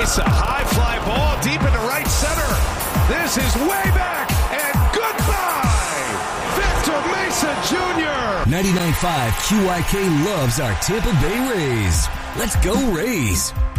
Mesa, high fly ball deep into right center. This is way back and goodbye. Victor Mesa Jr. 99.5 QIK loves our Tampa Bay Rays. Let's go Rays.